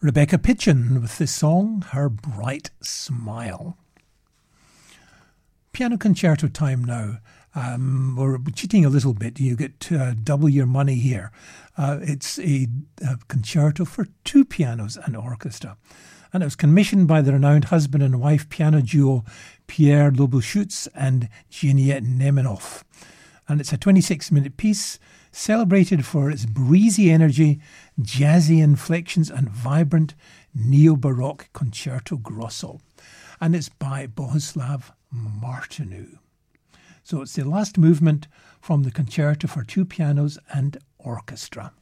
Rebecca Pitchin with the song Her Bright Smile. Piano concerto time now. We're cheating a little bit. You get double your money here. It's a concerto for two pianos and orchestra. And it was commissioned by the renowned husband and wife piano duo Pierre Loboschutz and Jeanette Nemenoff. And it's a 26-minute piece celebrated for its breezy energy, jazzy inflections and vibrant neo-baroque concerto grosso. And it's by Bohuslav Martinu. So it's the last movement from the concerto for two pianos and orchestra.